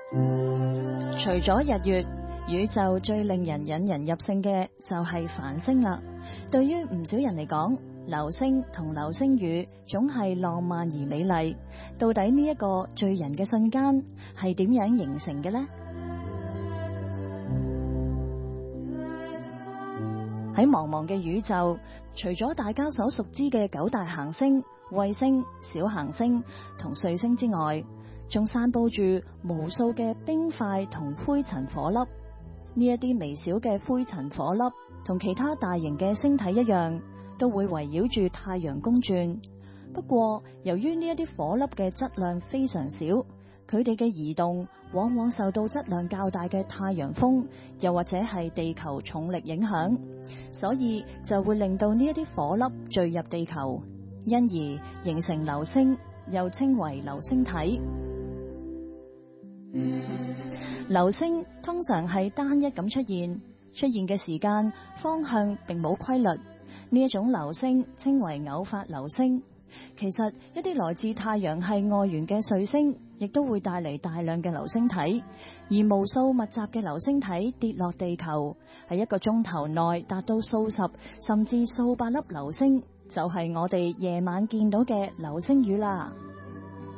除咗日月，宇宙最令人引人入勝嘅就係繁星啦。對於唔少人嚟講，流星同流星雨總係浪漫而美麗。到底呢一個醉人嘅瞬間係點樣形成嘅呢？喺茫茫嘅宇宙，除咗大家所熟知嘅9大行星、衛星、小行星同彗星之外，仲散佈住無數嘅冰塊同灰塵火粒。呢一啲微小嘅灰塵火粒同其他大型嘅星體一樣，都會圍繞住太陽公轉。不過，由於呢一啲火粒嘅質量非常少，佢哋嘅移動往往受到質量較大嘅太陽風，又或者係地球重力影響，所以就會令到呢一啲火粒墜入地球，因而形成流星，又稱為流星體。流星通常係單一咁出現嘅時間方向並冇規律。呢一種流星稱為偶發流星。其實一啲來自太陽系外緣嘅彗星，亦都會帶嚟大量嘅流星體，而無數密集嘅流星體跌落地球，喺1個鐘頭內達到數十甚至數百粒流星，就係我哋夜晚見到嘅流星雨啦。